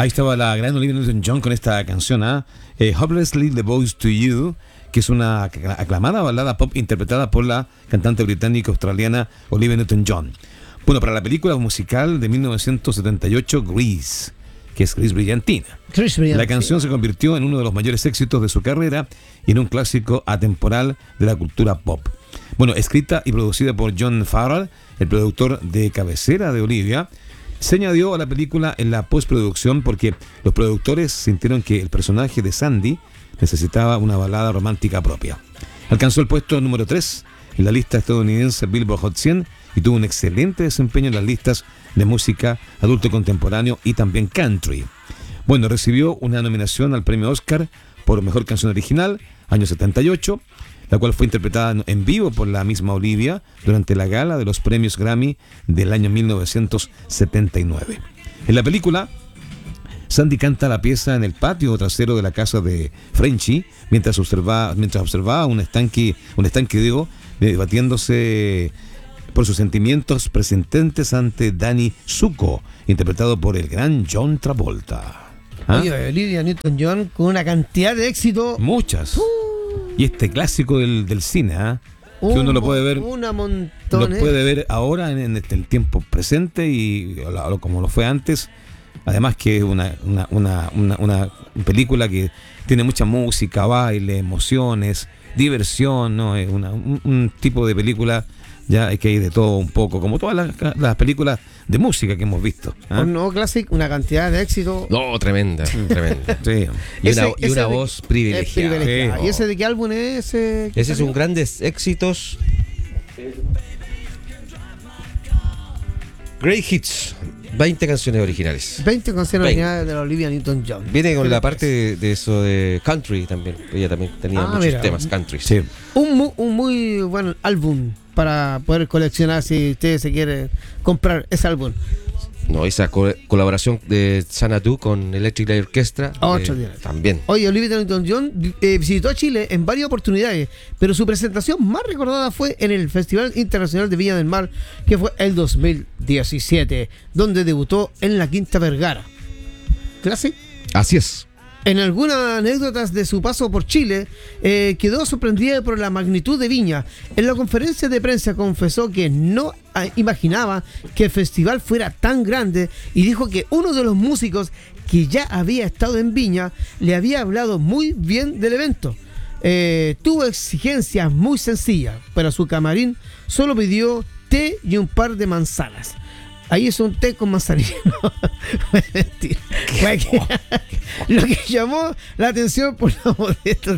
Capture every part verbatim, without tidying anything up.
Ahí estaba la gran Olivia Newton-John con esta canción, ¿eh? eh, Hopelessly Devoted to You, que es una aclamada balada pop interpretada por la cantante británico-australiana Olivia Newton-John. Bueno, para la película musical de mil novecientos setenta y ocho, Grease, que es Grease Brillantina. Chris Brillantina. La canción se convirtió en uno de los mayores éxitos de su carrera y en un clásico atemporal de la cultura pop. Bueno, escrita y producida por John Farrell, el productor de cabecera de Olivia, se añadió a la película en la postproducción porque los productores sintieron que el personaje de Sandy necesitaba una balada romántica propia. Alcanzó el puesto número tres en la lista estadounidense Billboard Hot cien y tuvo un excelente desempeño en las listas de música adulto contemporáneo y también country. Bueno, recibió una nominación al premio Oscar por Mejor Canción Original, año setenta y ocho, la cual fue interpretada en vivo por la misma Olivia durante la gala de los premios Grammy del año mil novecientos setenta y nueve. En la película, Sandy canta la pieza en el patio trasero de la casa de Frenchy mientras observaba, mientras observaba un estanque, un estanque digo, debatiéndose por sus sentimientos presentes ante Danny Zuko, interpretado por el gran John Travolta. ¿Ah? Oye, Olivia Newton-John con una cantidad de éxito. Muchas. Uh. Y este clásico del, del cine, ¿eh? Que Un, uno lo puede ver, una montón, lo puede ver ahora en, en el tiempo presente y lo, como lo fue antes. Además que es una, una, una, una, una película que tiene mucha música, baile, emociones, diversión, ¿no? Es una, un, un tipo de película ya que hay de todo un poco, como todas las, las películas de música que hemos visto. ¿eh? Un nuevo clásico, una cantidad de éxito. No, tremenda, tremenda. Sí. Y ese, una, y una de, voz privilegiada. privilegiada. Sí. ¿Y ese de qué álbum es ese? Ese es un grandes éxitos. Great Hits. veinte canciones originales. veinte canciones veinte. originales de la Olivia Newton-John. Viene con ¿Qué la le parte de, de eso de country también. Ella también tenía Ah, muchos mira. temas country. Sí. Un, mu- un muy buen álbum para poder coleccionar si usted se quiere comprar ese álbum. No, esa co- colaboración de Xanadu con Electric Light Orchestra. Otro eh, día. también. Oye, Olivia Newton-John eh, visitó a Chile en varias oportunidades, pero su presentación más recordada fue en el Festival Internacional de Viña del Mar, que fue el dos mil diecisiete, donde debutó en la Quinta Vergara. ¿Clase? Así es. En algunas anécdotas de su paso por Chile, eh, quedó sorprendida por la magnitud de Viña. En la conferencia de prensa confesó que no ah, imaginaba que el festival fuera tan grande y dijo que uno de los músicos que ya había estado en Viña le había hablado muy bien del evento. Eh, tuvo exigencias muy sencillas. Para su camarín solo pidió té y un par de manzanas. Ahí es un té con manzanilla. No, mentira. Lo que llamó la atención por la modesta.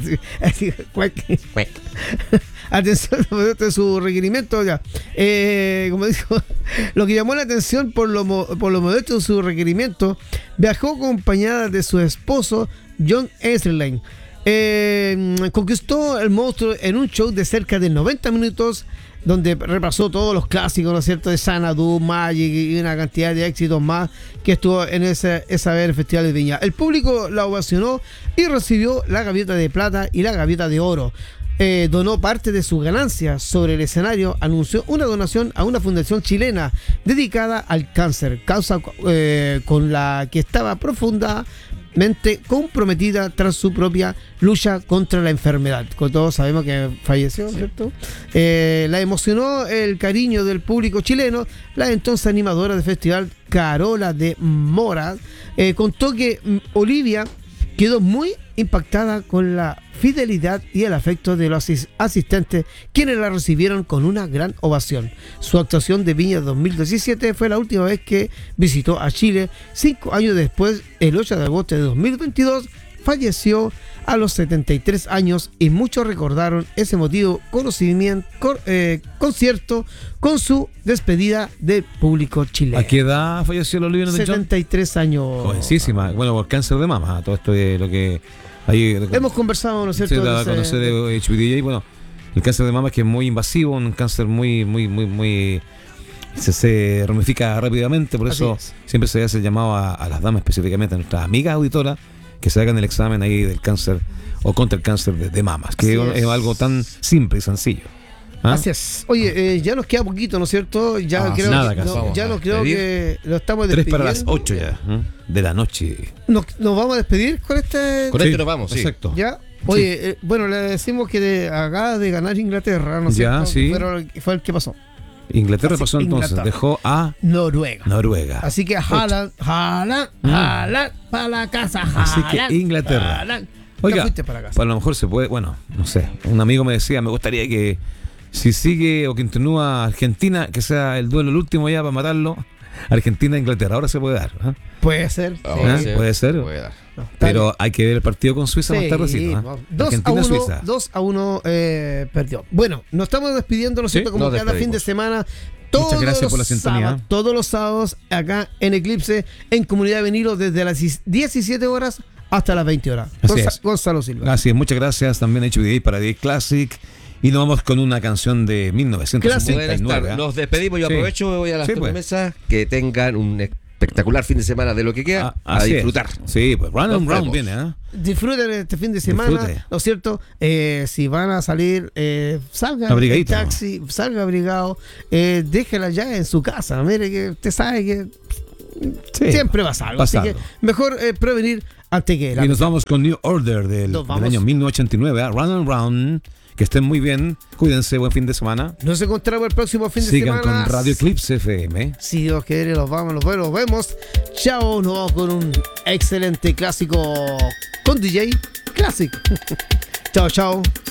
Atención de su requerimiento. Ya. Eh, como dijo, lo que llamó la atención por lo, por lo modesto de su requerimiento, viajó acompañada de su esposo, John Easterling. Eh, conquistó el monstruo en un show de cerca de noventa minutos, donde repasó todos los clásicos, ¿no es cierto?, de Xanadu, Magic y una cantidad de éxitos más que estuvo en ese, esa vez en el Festival de Viña. El público la ovacionó y recibió la gaviota de plata y la gaviota de oro. Eh, donó parte de sus ganancias sobre el escenario, anunció una donación a una fundación chilena dedicada al cáncer, causa eh, con la que estaba profunda comprometida tras su propia lucha contra la enfermedad. Como todos sabemos que falleció, ¿cierto? Eh, la emocionó el cariño del público chileno. La entonces animadora del festival, Carola de Mora, eh, contó que mm, Olivia quedó muy impactada con la fidelidad y el afecto de los asistentes, quienes la recibieron con una gran ovación. Su actuación de Viña dos mil diecisiete fue la última vez que visitó a Chile. Cinco años después, el ocho de agosto de dos mil veintidós, falleció a los setenta y tres años y muchos recordaron ese emotivo conocimiento, cor, eh, concierto con su despedida del público chileno. ¿A qué edad falleció la Olivia Newton-John? setenta y tres años. Jovencísima. Bueno, por cáncer de mama. Todo esto de lo que... Ahí, hemos conversado, ¿no es cierto? Sí, la conocer de H B D J. Bueno, el cáncer de mama es que es muy invasivo, un cáncer muy, muy, muy, muy... Se, se ramifica rápidamente, por eso siempre se hace el llamado a, a las damas, específicamente a nuestras amigas auditoras, que se hagan el examen ahí del cáncer o contra el cáncer de, de mamas, que es, es algo tan simple y sencillo. ¿Ah? Así es. Oye, eh, ya nos queda poquito, ¿no es cierto? Ya Ah, creo, nada, que, casi. no, Vamos ya a no creo despedir. que lo estamos Tres despidiendo. para las ocho ya, ¿eh? De la noche. Nos, nos vamos a despedir con este. Con este nos vamos, sí. Exacto. Ya. Oye, eh, bueno, le decimos que de, acaba de ganar Inglaterra, ¿no es Ya, cierto? sí. Pero fue el que pasó. Inglaterra Así, pasó entonces, Inglaterra. dejó a Noruega. Noruega. Así que Haaland, Haaland, Mm. Haaland para la casa. Así que Haaland, Inglaterra. Haaland. Ya Oiga, fuiste para casa. pues a lo mejor se puede, bueno, no sé, un amigo me decía, me gustaría que si sigue o continúa Argentina, que sea el duelo el último ya para matarlo, Argentina-Inglaterra, ahora se puede dar, ¿eh? Puede ser. Ahora sí. sí, Puede ser. puede dar. No, está Pero bien. hay que ver el partido con Suiza más Sí, tardecito, ¿eh? no. dos a Argentina-Suiza. uno, dos a uno eh, perdió. Bueno, nos estamos despidiendo, ¿no es Sí, cierto? Como nos cada fin de despedimos. semana. Todos gracias los por la sintonía. sábados, todos los sábados acá en Eclipse, en Comunidad Vinilo, desde las diecisiete horas hasta las veinte horas. Así Gonza- es. Gonzalo Silva. Así es, muchas gracias también a H B D para D Classic. Y nos vamos con una canción de mil novecientos ochenta Buenas y nueve. tardes. ¿eh? Nos despedimos. Yo Sí. aprovecho, me voy a las Sí, pues. mesas. Que tengan un espectacular fin de semana de lo que queda. Ah, a así es. disfrutar. Sí, pues Run and Nos Round vemos. viene, ¿eh? Disfruten este fin de semana, Disfrute. ¿no es cierto? Eh, si van a salir, eh, salgan en Abrigadito. taxi, salga abrigado, eh, déjela ya en su casa. Mire que usted sabe que Sí, siempre pasa algo. pasa Así algo. que mejor eh, prevenir antes que la Y nos vamos con New Order del, Nos del vamos. año mil novecientos ochenta y nueve, ¿eh? Run and Round. Que estén muy bien, cuídense, buen fin de semana. Nos encontramos el próximo fin de Sigan semana. con Radio Eclipse F M. Si Dios quiere, los vamos, los vemos, nos vemos. Chao, nos vamos con un excelente clásico con D J Classic. Chao, chao.